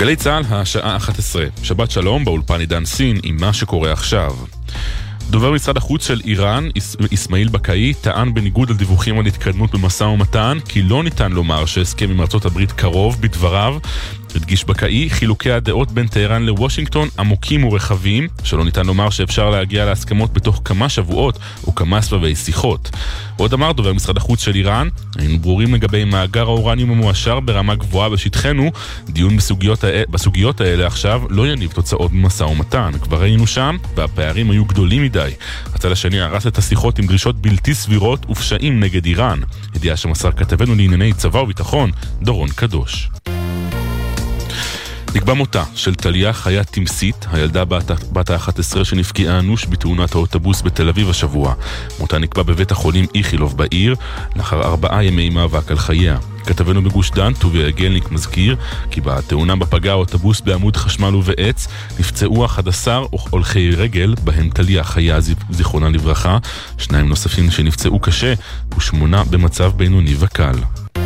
גלי צהל, השעה 11. שבת שלום, באולפן עידן סין עם מה שקורה עכשיו. דובר משרד החוץ של איראן, אסמאעיל בקאי, טען בניגוד על דיווחים על התקדמות במשא ומתן, כי לא ניתן לומר שהסכם עם ארצות הברית קרוב. בדבריו הדגיש בקאי, חילוקי הדעות בין טהרן לוושינגטון עמוקים ורחבים, שלא ניתן לומר שאפשר להגיע להסכמות בתוך כמה שבועות או כמה סבבי שיחות. עוד אמר דובר משרד החוץ של איראן, היינו ברורים לגבי מאגר האורניום המואשר ברמה גבוהה בשטחנו, דיון בסוגיות האלה עכשיו לא יניב תוצאות במשא ומתן. כבר היינו שם והפערים היו גדולים מדי. הצד השני הרס את השיחות עם דרישות בלתי סבירות ופשעים נגד איראן. ידיעה שמסר כתבנו לענייני צבא וביטחון, דורון קדוש. נקבע מותה של טליה חיה תמסית, הילדה בת ה-11 שנפגעה אנוש בתאונת האוטובוס בתל אביב השבוע. מותה נקבע בבית החולים איכילוב בעיר, לאחר 4 ימי מאבק על חייה. כתבנו בגוש דן, טוביה גלניק, מזכיר כי בתאונה בפגע האוטובוס בעמוד חשמל ובעץ נפצעו 11 הולכי רגל, בהם טליה חיה זיכרונה לברכה, 2 נוספים שנפצעו קשה ו8 במצב בינוני וקל.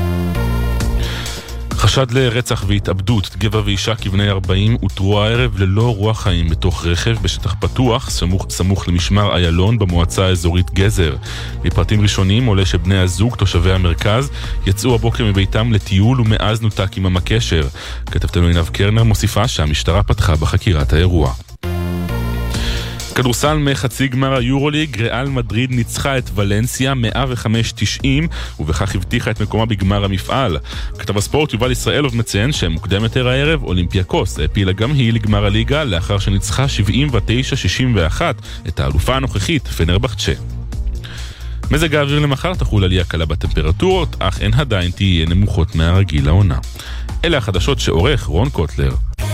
חשד לרצח והתאבדות, גבר ואישה כבני 40 הותרו הערב ללא רוח חיים בתוך רכב בשטח פתוח סמוך למשמר איילון במועצה האזורית גזר. מפרטים ראשונים עולה שבני הזוג תושבי המרכז יצאו הבוקר מביתם לטיול ומאז נותק עמם הקשר. כתבתנו עינב קרנר מוסיפה שהמשטרה פתחה בחקירת האירוע. כדורסל מחצי גמר היורוליג, ריאל מדריד ניצחה את ולנסיה 105-90 ובכך הבטיחה את מקומה בגמר המפעל. כתב הספורט יובל ישראלוב מציין שמוקדם יותר הערב אולימפיאקוס העפילה גם היא לגמר הליגה לאחר שניצחה 79-61 את האלופה הנוכחית פנרבחצ'ה. מזג האוויר למחר תחול עלייה קלה בטמפרטורות, אך הן עדיין תהיה נמוכות מהרגיל לעונה. אלה החדשות שעורך רון קוטלר.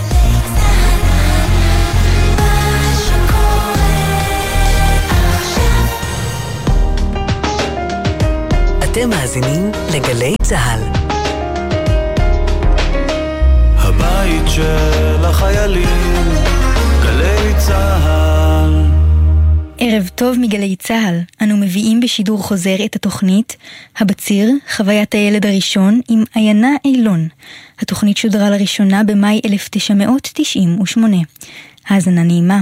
אתם מאזינים לגלי צהל. הבית של החיילים, גלי צהל. ערב טוב מגלי צהל. אנו מביאים בשידור חוזר את התוכנית הבציר, חוויית הילד הראשון עם עיינה אילון. התוכנית שודרה לראשונה במאי 1998. האזנה נעימה.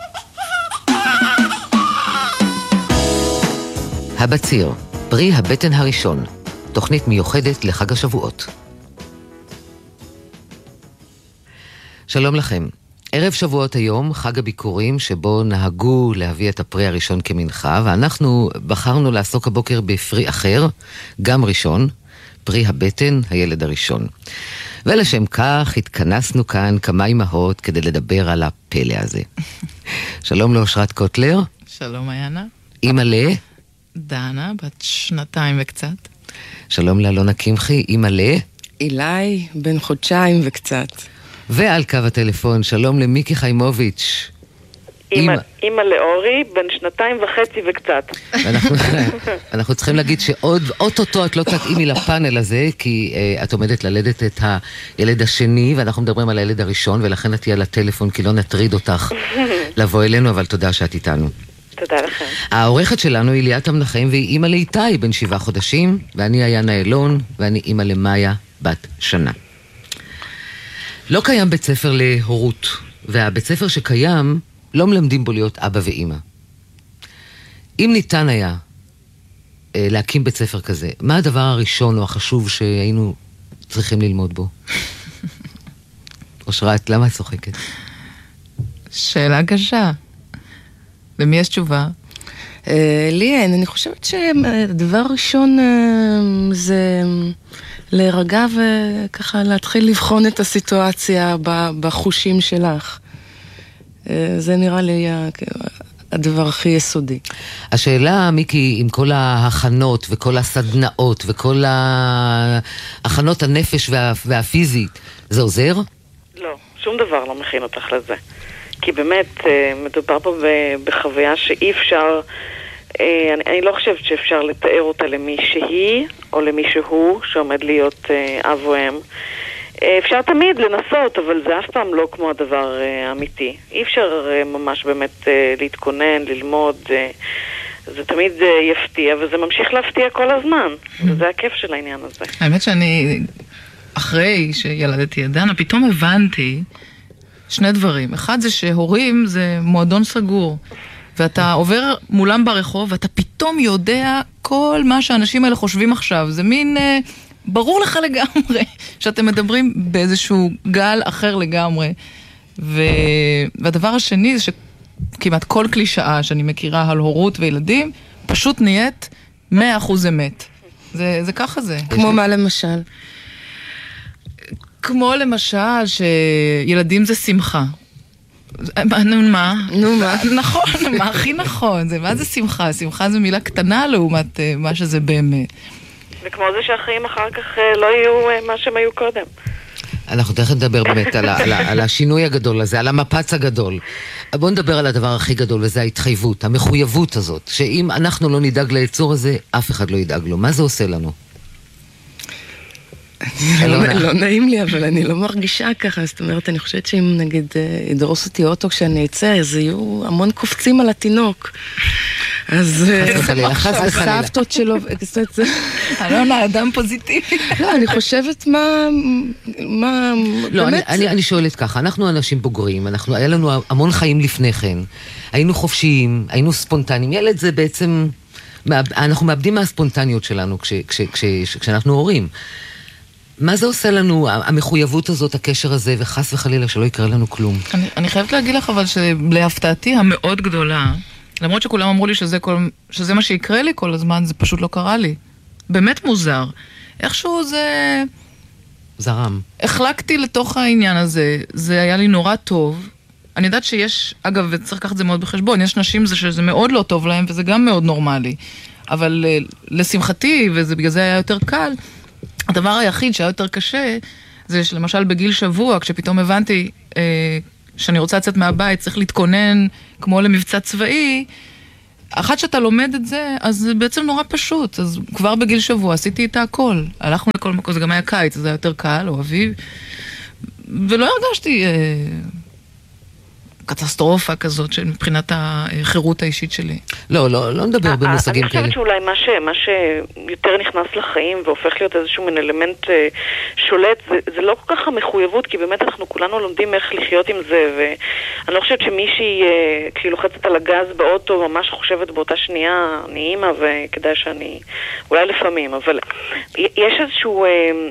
הבציר, פרי הבטן הראשון, תוכנית מיוחדת לחג השבועות. שלום לכם. ערב שבועות היום, חג הביקורים שבו נהגו להביא את הפרי הראשון כמנחה, ואנחנו בחרנו לעסוק הבוקר בפרי אחר, גם ראשון, פרי הבטן, הילד הראשון. ולשם כך התכנסנו כאן כמה אמהות כדי לדבר על הפלא הזה. שלום לאושרת קוטלר. שלום עיינה. אמא ל... דנה, בת 2 וקצת. שלום לאלונה קמחי, אמא ל... אילי, בן 2 חודשים וקצת. ועל קו הטלפון, שלום למיקי חיימוביץ'. אמא לאורי, בן 2.5 וקצת. אנחנו צריכים להגיד שעוד אוטוטו את לא תתאימי לפאנל הזה, כי את עומדת ללדת את הילד השני, ואנחנו מדברים על הילד הראשון, ולכן את תהיה על הטלפון, כי לא נטריד אותך לבוא אלינו, אבל תודה שאת איתנו. תודה לכם. העורכת שלנו היא ליאת המנחם, והיא אימא לאיתי, בן 7 חודשים, ואני עיינה אילון, ואני אימא למאיה, בת 1 שנה. לא קיים בית ספר להורות, והבית ספר שקיים לא מלמדים בו להיות אבא ואימא. אם ניתן היה להקים בית ספר כזה, מה הדבר הראשון או החשוב שהיינו צריכים ללמוד בו? אושרת, למה את צוחקת? שאלה קשה. למי יש תשובה? לי אין, אני חושבת שהדבר הראשון זה להירגע וככה להתחיל לבחון את הסיטואציה בחושים שלך. זה נראה לי הדבר הכי יסודי. השאלה, מיקי, עם כל ההכנות וכל הסדנאות וכל ההכנות הנפש והפיזית, זה עוזר? לא, שום דבר לא מכין אותך לזה. כי באמת מדובר פה בחוויה שאי אפשר, אני לא חושבת שאפשר לתאר אותה למי שהיא או למי שהוא שעומד להיות אב או אם. אפשר תמיד לנסות, אבל זה אף פעם לא כמו הדבר האמיתי. אי אפשר ממש באמת להתכונן, ללמוד, זה תמיד יפתיע, וזה ממשיך להפתיע כל הזמן. וזה הכיף של העניין הזה. האמת שאני אחרי שילדתי את דנה, פתאום הבנתי שני דברים. אחד זה שהורים זה מועדון סגור, ואתה עובר מולם ברחוב, ואתה פתאום יודע כל מה שהאנשים האלה חושבים עכשיו. זה מין, ברור לך לגמרי, שאתם מדברים באיזשהו גל אחר לגמרי. והדבר השני זה שכמעט כל קלישאה שאני מכירה על הורות וילדים, פשוט נהיית 100% אמת. זה ככה זה. כמו מה למשל? כמו למשל שילדים זה שמחה. נו מה? נכון, מה הכי נכון? מה זה שמחה? שמחה זה מילה קטנה לעומת מה שזה באמת. וכמו זה שהחיים אחר כך לא יהיו מה שהם היו קודם. אנחנו תכף נדבר באמת על השינוי הגדול הזה, על המפץ הגדול. בואו נדבר על הדבר הכי גדול, וזה ההתחייבות, המחויבות הזאת, שאם אנחנו לא נדאג ליצור הזה, אף אחד לא ידאג לו. מה זה עושה לנו? לא נעים לי, אבל אני לא מרגישה ככה. זאת אומרת, אני חושבת שאם נגיד ידרוס אותי אוטו כשאני אצא, אז יהיו המון קופצים על התינוק. אז הסבתות שלו, אלונה, אדם פוזיטיבי. לא, אני חושבת מה... לא, אני שואלת ככה, אנחנו אנשים בוגרים, היה לנו המון חיים לפני כן, היינו חופשיים, היינו ספונטניים, ילד זה בעצם, אנחנו מאבדים מהספונטניות שלנו כשאנחנו הורים. מה זה עושה לנו, המחויבות הזאת, הקשר הזה, וחס וחלילה שלא יקרה לנו כלום? אני חייבת להגיד לך, אבל שלהפתעתי המאוד גדולה, למרות שכולם אמרו לי שזה מה שיקרה לי כל הזמן, זה פשוט לא קרה לי. באמת מוזר. איכשהו זה... זרם. החלקתי לתוך העניין הזה, זה היה לי נורא טוב. אני יודעת שיש, אגב, וצריך לקחת את זה מאוד בחשבון, יש נשים שזה מאוד לא טוב להם, וזה גם מאוד נורמלי. אבל לשמחתי, וזה בגלל זה היה יותר קל, הדבר היחיד שהיה יותר קשה, זה שלמשל בגיל שבוע, כשפתאום הבנתי שאני רוצה לצאת מהבית, צריך להתכונן כמו למבצע צבאי, אחת שאתה לומד את זה, אז זה בעצם נורא פשוט. אז כבר בגיל שבוע עשיתי איתה הכל. הלכנו לכל מקום, זה גם היה קיץ, זה היה יותר קל, או אביב, ולא הרגשתי קטסטרופה כזאת מבחינת החירות האישית שלי. לא נדבר במושגים כאלה. אני חושבת שאולי מה שיותר נכנס לחיים והופך להיות איזשהו מן אלמנט שולט, זה לא כל כך המחויבות, כי באמת אנחנו כולנו לומדים איך לחיות עם זה, ואני לא חושבת שמישהי כאילו לוחצת על הגז באוטו ממש חושבת באותה שנייה, אני אימא וכדאי שאני, אולי לפעמים, אבל יש איזשהו...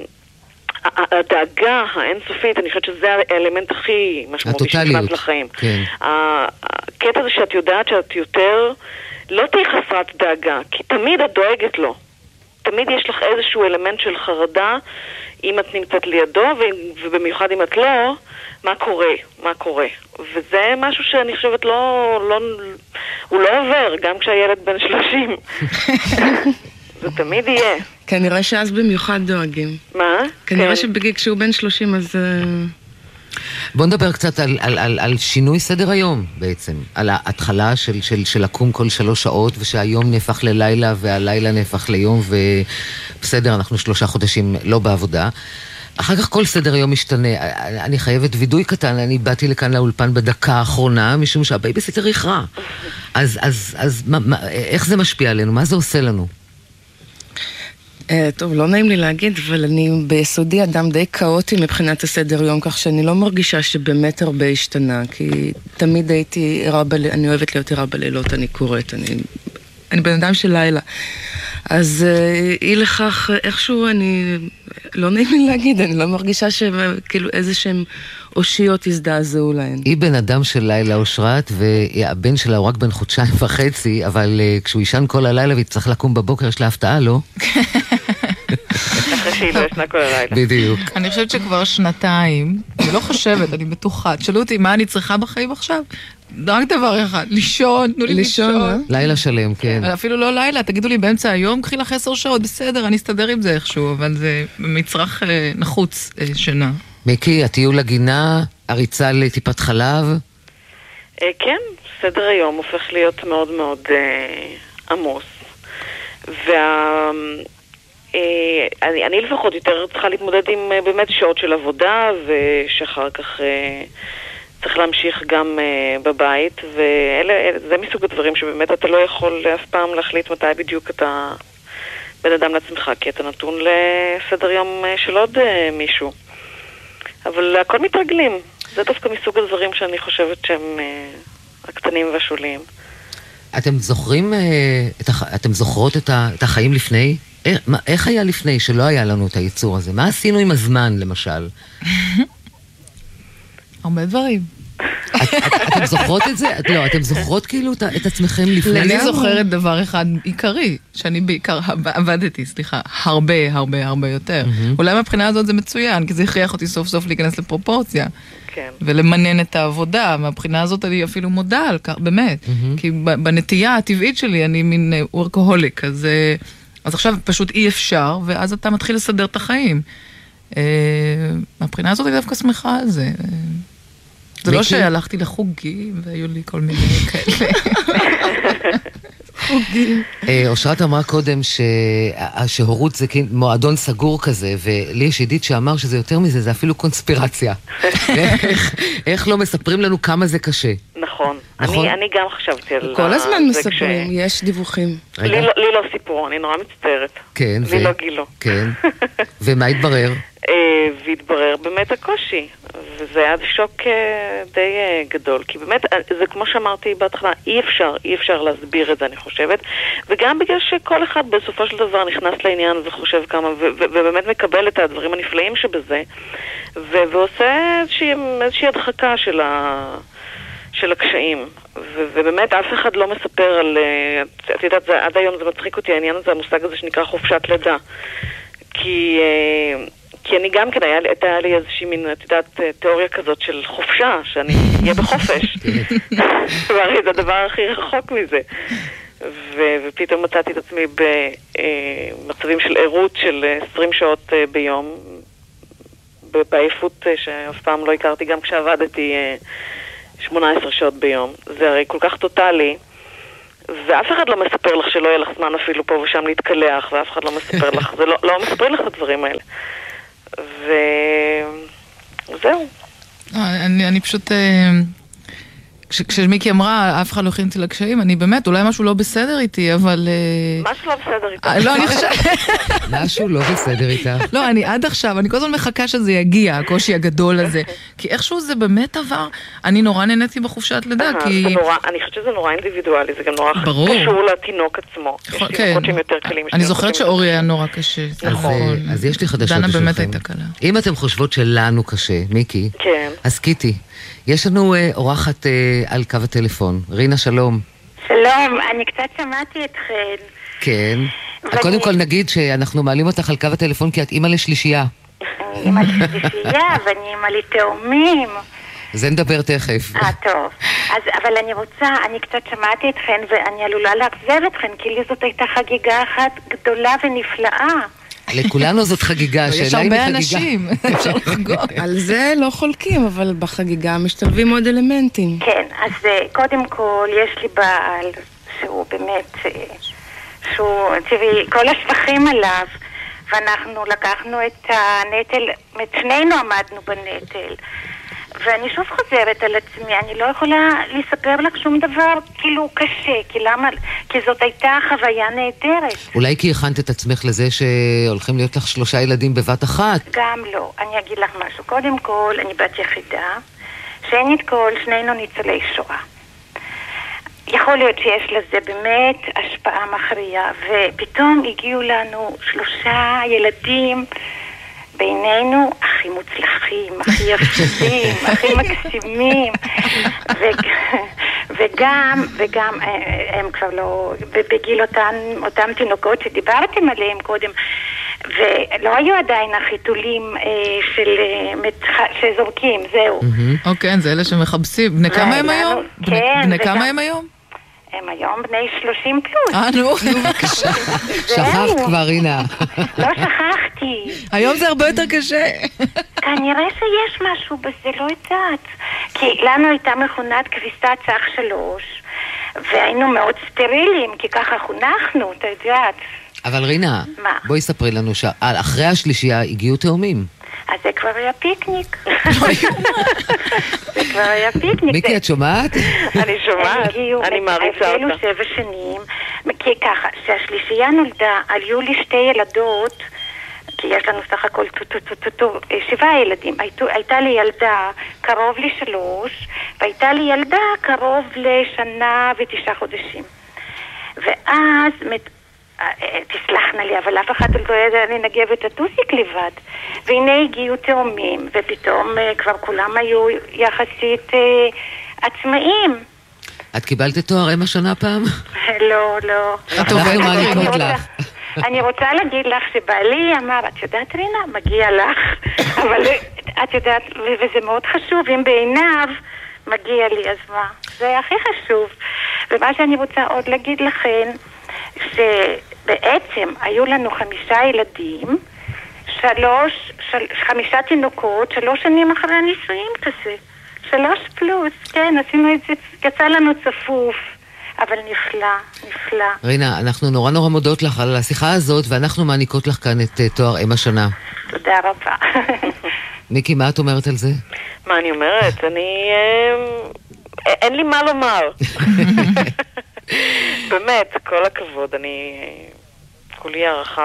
הדאגה האינסופית, אני חושבת שזה האלמנט הכי משמעותי שנכנס לחיים. כן. הקטע זה שאת יודעת שאת יותר לא תהי חסרת דאגה, כי תמיד את דואגת לו. תמיד יש לך איזשהו אלמנט של חרדה אם את נמצאת לידו, ובמיוחד אם את לא, מה קורה. וזה משהו שאני חושבת הוא לא עובר, גם כשהילד בן 30. זה תמיד יהיה. כנראה שאז במיוחד דואגים. מה? כנראה כשהוא בן 30 אז... בוא נדבר קצת על שינוי סדר היום בעצם. על ההתחלה של לקום כל 3 שעות, ושהיום נהפך ללילה והלילה נהפך ליום, ובסדר, אנחנו 3 חודשים לא בעבודה. אחר כך כל סדר היום משתנה. אני חייבת וידוי קטן, אני באתי לכאן לאולפן בדקה האחרונה, משום שהבייביסיטר איחרה. אז איך זה משפיע עלינו? מה זה עושה לנו? טוב, לא נעים לי להגיד, אבל אני ביסודי אדם די כאוטי מבחינת הסדר יום, כך שאני לא מרגישה שבאמת הרבה השתנה, כי תמיד הייתי אני אוהבת להיות ערה בלילות, אני קוראת, אני בן אדם של לילה. אז אי לכך, איכשהו לא נעים לי להגיד, אני לא מרגישה שכאילו איזה שהם אושיות הזדעזעו להן. היא בן אדם של לילה אושרת, והבן שלה הוא רק בן 1.5 חודשים, אבל כשהוא ישן כל הלילה והיא לקום בבוקר, יש לה הפתעה, לא? אחרי שהיא לא ישנה כל הלילה. בדיוק. אני חושבת שכבר 2, אני לא חושבת, אני בטוחה. תשאלו אותי מה אני צריכה בחיים עכשיו? רק דבר אחד, לישון, תנו לי לישון. לילה שלם, כן. אפילו לא לילה, תגידו לי באמצע היום, קחי לך 10 שעות, בסדר, אני אסתדר עם זה איכשהו, אבל זה מצרך נחוץ שינה. מיקי, הטיול לגינה, הריצה לטיפת חלב? כן, סדר היום הופך להיות מאוד מאוד עמוס. אני לפחות יותר צריכה להתמודד עם באמת שעות של עבודה, ושאחר כך צריך להמשיך גם בבית, וזה מסוג הדברים שבאמת אתה לא יכול אף פעם להחליט מתי בדיוק אתה בן אדם לעצמך, כי אתה נתון לסדר יום של עוד מישהו. אבל הכל מתרגלים. זה דווקא מסוג הדברים שאני חושבת שהם הקטנים והשוליים. אתם זוכרים, אתם זוכרות את החיים לפני? איך היה לפני שלא היה לנו את היצור הזה? מה עשינו עם הזמן, למשל? הרבה דברים. אתם זוכרות את זה? לא, אתם זוכרות כאילו את עצמכם לפני? אני זוכרת דבר אחד עיקרי, שאני בעיקר עבדתי, הרבה יותר. אולי מהבחינה הזאת זה מצוין, כי זה הכריח אותי סוף סוף להיכנס לפרופורציה. ולמנן את העבודה. מהבחינה הזאת אני אפילו מודה על כך, באמת. כי בנטייה הטבעית שלי אני מין וורקהוליק, אז עכשיו פשוט אי אפשר, ואז אתה מתחיל לסדר את החיים. מהבחינה הזאת אני דווקא שמחה על זה. זה לא שהלכתי לחוגים, והיו לי כל מיני כאלה. חוגים. אושרת אמרה קודם שההורות זה מועדון סגור כזה, ולי יש ידיד שאמר שזה יותר מזה, זה אפילו קונספירציה. איך לא מספרים לנו כמה זה קשה? נכון. אני גם חשבתי על זה. כל הזמן מספרים, יש דיווחים. לי לא סיפור, אני נורא מצטערת. כן. לי לא גילו. כן. ומה התברר? והתברר באמת הקושי, וזה היה שוק די גדול, כי באמת, זה כמו שאמרתי בהתחלה, אי אפשר להסביר את זה, אני חושבת, וגם בגלל שכל אחד בסופו של דבר נכנס לעניין וחושב כמה, ובאמת מקבל את הדברים הנפלאים שבזה, ועושה איזושהי הדחקה של הקשיים, ובאמת אף אחד לא מספר על, את יודעת, עד היום זה מצחיק אותי, העניין הזה, המושג הזה שנקרא חופשת לידה, כי אני גם כן, הייתה לי איזושהי מין, את יודעת, תיאוריה כזאת של חופשה, שאני אהיה בחופש. והרי זה הדבר הכי רחוק מזה. ופתאום מצאתי את עצמי במצבים של עירות של 20 שעות ביום, בעייפות שאף פעם לא הכרתי, גם כשעבדתי 18 שעות ביום. זה הרי כל כך טוטלי, ואף אחד לא מספר לך שלא יהיה לך זמן אפילו פה ושם להתקלח, ואף אחד לא מספר לך, זה לא מספרים לך את הדברים האלה. וזהו. אני פשוט, כשמיקי אמרה, אף אחד לא הכין אותי לקשיים, אני באמת, אולי משהו לא בסדר איתי, אבל... משהו לא בסדר איתך. לא, אני חושבת... משהו לא בסדר איתך. לא, אני עד עכשיו, אני כל הזמן מחכה שזה יגיע, הקושי הגדול הזה. כי איכשהו זה באמת עבר, אני נורא נהניתי בחופשת לידה, כי... אני חושבת שזה נורא אינדיבידואלי, זה גם נורא קשור לתינוק עצמו. כן. אני זוכרת שאורי היה נורא קשה. נכון. אז יש לי חדשות דנה בשבילכם. באמת הייתה קלה. אם אתם חושבות שלנו קשה, מיקי, אז קיטי. יש לנו אורחת על קו הטלפון. רינה, שלום. שלום, אני קצת שמעתי אתכן. כן. קודם כל נגיד שאנחנו מעלים אותך על קו הטלפון כי את אימא לשלישייה. אני אימא לשלישייה ואני אימא לתאומים. זה נדבר תכף. טוב. אבל אני קצת שמעתי אתכן ואני עלולה לאכזב אתכן, כי לי זאת הייתה חגיגה אחת גדולה ונפלאה. לכולנו זאת חגיגה, יש הרבה אנשים, אפשר לחגוג. על זה לא חולקים, אבל בחגיגה משתלבים עוד אלמנטים. כן, אז קודם כל יש לי בעל, שהוא באמת, תראי, כל השבחים עליו, ואנחנו לקחנו את הנטל, שנינו עמדנו בנטל. ואני שוב חוזרת על עצמי, אני לא יכולה לספר לך שום דבר כאילו קשה, כי זאת הייתה חוויה נהדרת. אולי כי הכנת את עצמך לזה שהולכים להיות לך 3 ילדים בבת אחת? גם לא, אני אגיד לך משהו. קודם כל, אני בת יחידה, שנית כל, שנינו ניצולי שואה. יכול להיות שיש לזה באמת השפעה מכריעה, ופתאום הגיעו לנו 3 ילדים, בינינו הכי מוצלחים, הכי יפים, הכי מקסימים, וגם הם כבר לא, בגיל אותם תינוקות שדיברתם עליהם קודם, ולא היו עדיין החיתולים שזורקים, זהו. אוקיי, זה אלה שמחפשים. בני כמה הם היום? בני כמה הם היום? הם היום בני 30 פלוס. נו, בבקשה. שכחת כבר, רינה. לא שכחתי. היום זה הרבה יותר קשה. כנראה שיש משהו בזה, לא יודעת. כי לנו הייתה מכונת כביסת צח 3, והיינו מאוד סטרילים, כי ככה חונכנו, אתה יודעת. אבל רינה, בואי ספרי לנו שאחרי השלישייה הגיעו תאומים. אז זה כבר היה פיקניק. זה כבר היה פיקניק. מיקי, את שומעת? אני שומעת, אני מעריצה אותה. עשינו 7 שנים, כי ככה, שהשלישייה נולדה, היו לי 2 ילדות, כי יש לנו סך הכל 7 ילדים. הייתה לי ילדה קרוב ל3, והייתה לי ילדה קרוב לשנה ו9 חודשים. ואז, תסלחנה לי, אבל אף אחד לא ידע לנגב את הטוסיק לבד. והנה הגיעו תאומים, ופתאום כבר כולם היו יחסית עצמאיים. את קיבלת תואר אם השנה פעם? לא. אנחנו מעניקות לך. אני רוצה להגיד לך שבעלי אמר, את יודעת רינה, מגיע לך, אבל את יודעת, וזה מאוד חשוב, אם בעיניו מגיע לי, אז מה? זה הכי חשוב. ומה שאני רוצה עוד להגיד לכם, שבעצם היו לנו 5 ילדים, 5 תינוקות, 3 שנים אחרי הנישואים כזה. 3+, כן, עשינו את זה, יצא לנו צפוף. אבל נפלא. רינה, אנחנו נורא מודות לך על השיחה הזאת, ואנחנו מעניקות לך כאן את תואר אם השנה. תודה רבה. מיקי, מה את אומרת על זה? מה אני אומרת? אין לי מה לומר. באמת, כל הכבוד, כולי הערכה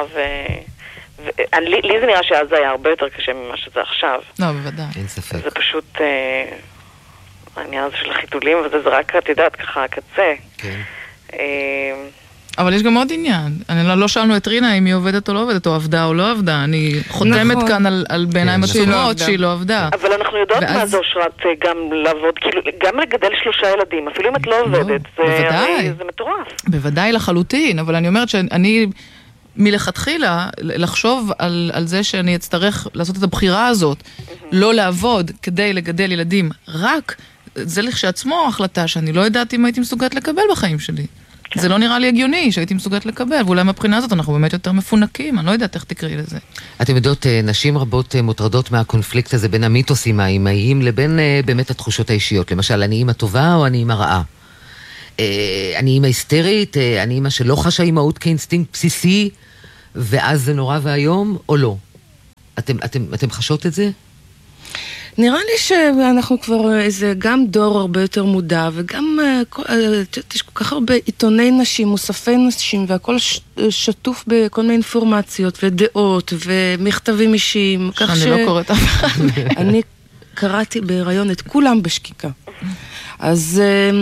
לי זה נראה שאז זה היה הרבה יותר קשה ממה שזה עכשיו. לא, בוודאי. אין ספק. זה פשוט... העניין הזה של החיתולים, וזה רק, את יודעת, ככה, הקצה. כן. אבל יש גם עוד עניין. לא שאלנו את רינה אם היא עובדת או לא עובדת, או עבדה או לא עבדה. אני חותמת כאן על בעיניים עצומות שהיא לא עבדה. אבל אנחנו יודעות מה זה אושרת גם לעבוד, כאילו, גם לגדל 3 ילדים, אפילו אם את לא עובדת, זה מטורף. בוודאי לחלוטין, אבל אני אומרת שאני... מלכתחילה, לחשוב על זה שאני אצטרך לעשות את הבחירה הזאת, לא לעבוד כדי לגדל ילדים, רק זה לכשעצמו החלטה שאני לא יודעת אם הייתי מסוגלת לקבל בחיים שלי. זה לא נראה לי הגיוני שהייתי מסוגלת לקבל, ואולי מהבחינה הזאת אנחנו באמת יותר מפונקים, אני לא יודעת איך תקראי לזה. אתם יודעות, נשים רבות מוטרדות מהקונפליקט הזה בין המיתוסים האימהיים לבין באמת התחושות האישיות. למשל, אני אימא טובה או אני אימא רעה? אני אימא היסטרית, אני אימא שלא חשה אימהות כאינסטינקט בסיסי, ואז זה נורא והיום, או לא? אתם חשות את זה? נראה לי שאנחנו כבר איזה גם דור הרבה יותר מודע, וגם יש כל כך הרבה עיתוני נשים, מוספי נשים, והכל שטוף בכל מיני אינפורמציות ודעות ומכתבים אישיים. שאני לא קוראת אף אחד. אני קראתי בהיריון את כולם בשקיקה. אז...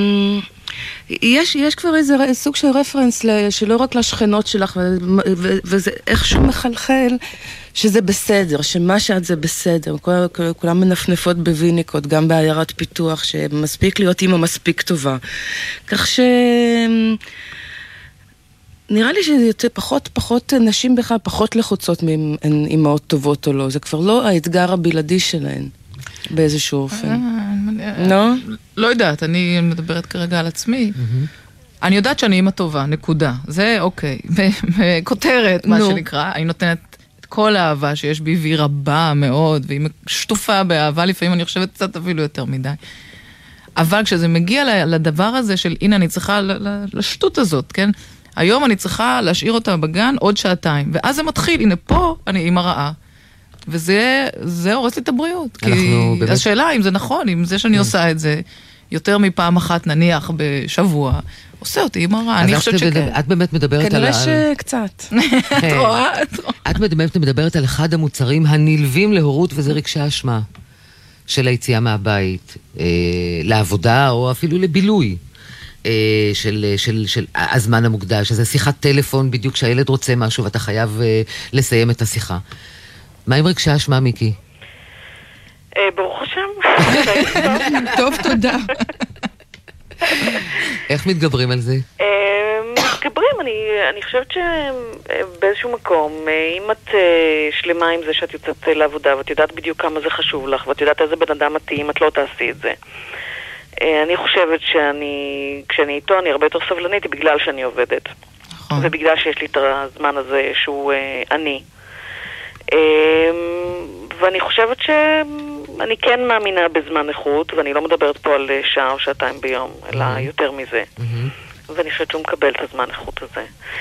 יש כבר איזה סוג של רפרנס שלא רק לשכנות שלך, וזה איכשהו מחלחל שזה בסדר, שמה שאת זה בסדר. כולם מנפנפות בוויניקות, גם בעיירת פיתוח, שמספיק להיות אימא מספיק טובה. כך ש... נראה לי שזה פחות נשים בכלל, פחות לחוצות מאימהות טובות או לא. זה כבר לא האתגר הבלעדי שלהן. באיזשהו אופן. לא? לא יודעת, אני מדברת כרגע על עצמי. אני יודעת שאני אימא טובה, נקודה. זה אוקיי. כותרת, מה שנקרא. אני נותנת את כל האהבה שיש בי, והיא רבה מאוד, והיא שטופה באהבה, לפעמים אני חושבת קצת אפילו יותר מדי. אבל כשזה מגיע לדבר הזה של, הנה אני צריכה לשטות הזאת, כן? היום אני צריכה להשאיר אותה בגן עוד 2 שעתיים. ואז זה מתחיל, הנה פה אני אימא רעה. וזה הורס לי את הבריאות. כי השאלה אם זה נכון, אם זה שאני עושה את זה יותר מפעם אחת נניח בשבוע, עושה אותי אימא רעה. אני חושבת שכן. את באמת מדברת על... כנראה שקצת. את רואה? את באמת מדברת על אחד המוצרים הנלווים להורות, וזה רגשי אשמה של היציאה מהבית, לעבודה או אפילו לבילוי. של הזמן המוקדש, שזה שיחת טלפון בדיוק שהילד רוצה משהו ואתה חייב לסיים את השיחה. מה עם רגשי אשמה, מיקי? ברוך השם. טוב, תודה. איך מתגברים על זה? מתגברים, אני חושבת שבאיזשהו מקום, אם את שלמה עם זה שאת יוצאת לעבודה ואת יודעת בדיוק כמה זה חשוב לך ואת יודעת איזה בן אדם מתאים, את לא תעשי את זה. אני חושבת כשאני איתו אני הרבה יותר סבלנית בגלל שאני עובדת. ובגלל שיש לי את הזמן הזה שהוא אני. ואני חושבת שאני כן מאמינה בזמן איכות, ואני לא מדברת פה על 1 או 2 ביום, אלא יותר מזה. ואני חושבת שהוא מקבל את הזמן איכות הזה.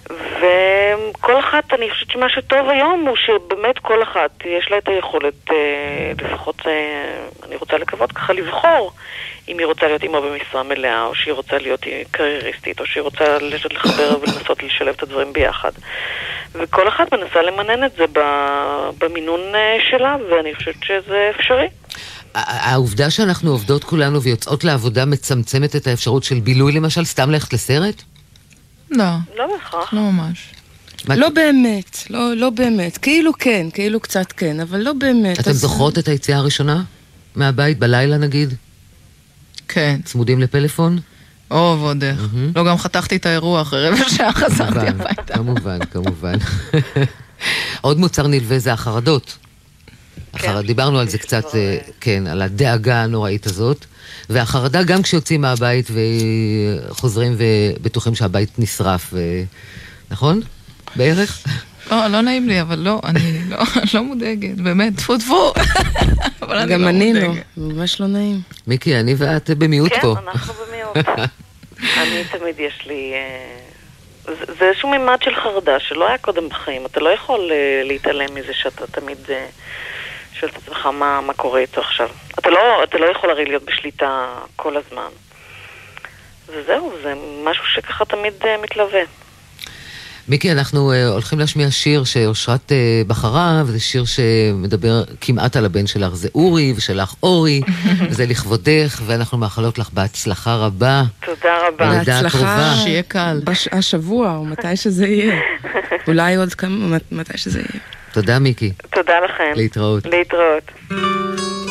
וכל אחת, אני חושבת שמה שטוב היום הוא שבאמת כל אחת יש לה את היכולת, לפחות אני רוצה לקוות ככה לבחור אם היא רוצה להיות אימא במשרה מלאה, או שהיא רוצה להיות קרייריסטית, או שהיא רוצה לחבר ולנסות לשלב את הדברים ביחד. וכל אחת מנסה למנן את זה במינון שלה, ואני חושבת שזה אפשרי. העובדה שאנחנו עובדות כולנו ויוצאות לעבודה מצמצמת את האפשרות של בילוי, למשל, סתם ללכת לסרט? לא. לא בהכרח. לא ממש. לא באמת, לא באמת. כאילו כן, כאילו קצת כן, אבל לא באמת. אתם זוכרות את היציאה הראשונה? מהבית, בלילה נגיד? כן. צמודים לפלאפון? ועוד איך. לא, גם חתכתי את האירוע אחרי רבע שעה חזרתי הביתה. כמובן. עוד מוצר נלווה זה החרדות. דיברנו על זה קצת, כן, על הדאגה הנוראית הזאת. והחרדה גם כשיוצאים מהבית וחוזרים ובטוחים שהבית נשרף, נכון? בערך? לא נעים לי, אבל לא, אני לא מודאגת, באמת, טפו. גם אני לא, ממש לא נעים. מיקי, אני ואת במיעוט פה. כן, אנחנו במיעוט. אני תמיד יש לי... זה איזשהו מימד של חרדה שלא היה קודם בחיים. אתה לא יכול להתעלם מזה שאתה תמיד שואל את עצמך מה קורה איתו עכשיו. אתה לא יכול הרי להיות בשליטה כל הזמן. וזהו, זה משהו שככה תמיד מתלווה. מיקי, אנחנו הולכים להשמיע שיר שאושרת בחרה, וזה שיר שמדבר כמעט על הבן שלך, זה אורי ושלך אורי, וזה לכבודך, ואנחנו מאחלות לך בהצלחה רבה. תודה רבה. בהצלחה, שיהיה קל. השבוע, או מתי שזה יהיה. אולי עוד כמה, מתי שזה יהיה. תודה מיקי. תודה לכם. להתראות. להתראות.